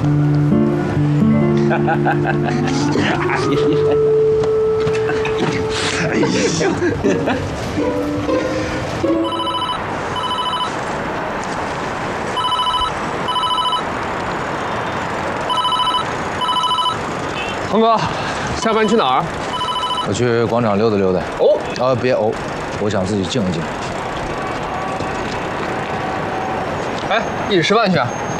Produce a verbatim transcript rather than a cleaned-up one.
哈哈哈哈哎呀！ 航哥，下班去哪儿？ 我去广场溜达溜达。 哦， 啊，别哦，我想自己静一静。 哎，一起吃饭去啊？